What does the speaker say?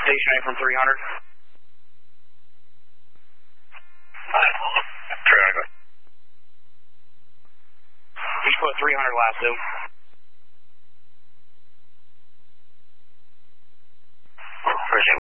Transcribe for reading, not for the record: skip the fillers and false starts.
stationary from 300. 300. He's put 300 lasso. Resume.